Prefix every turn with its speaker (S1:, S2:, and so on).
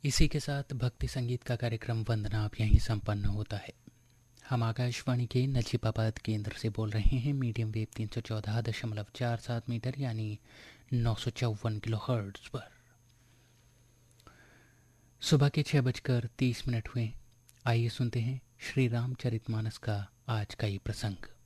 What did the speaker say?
S1: इसी के साथ भक्ति संगीत का कार्यक्रम वंदना अब यहीं संपन्न होता है। हम आकाशवाणी के नजीबाबाद केंद्र से बोल रहे हैं मीडियम वेव 314.47 मीटर यानी 954 किलो हर्ट्ज पर। सुबह के 6:30 हुए। आइए सुनते हैं श्री रामचरितमानस का आज का ये प्रसंग।